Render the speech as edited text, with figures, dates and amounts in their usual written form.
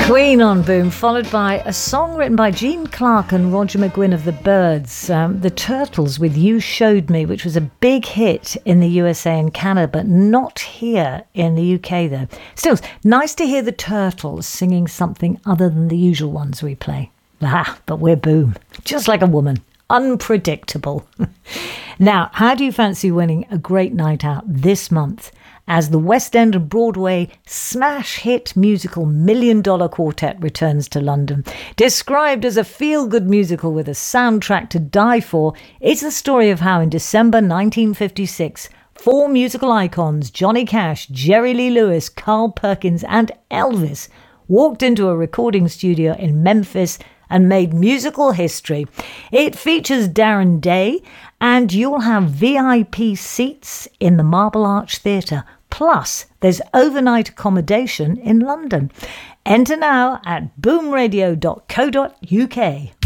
Queen on Boom, followed by a song written by Gene Clark and Roger McGuinn of the Byrds, The Turtles with You Showed Me, which was a big hit in the USA and Canada, but not here in the UK though. Still, nice to hear the Turtles singing something other than the usual ones we play. But we're Boom, just like a woman. Unpredictable. Now, how do you fancy winning a great night out this month as the West End and Broadway smash hit musical $1 Million Quartet returns to London? Described as a feel-good musical with a soundtrack to die for, it's the story of how in December 1956, four musical icons, Johnny Cash, Jerry Lee Lewis, Carl Perkins and Elvis, walked into a recording studio in Memphis and made musical history. It features Darren Day, and you'll have VIP seats in the Marble Arch Theatre. Plus, there's overnight accommodation in London. Enter now at boomradio.co.uk.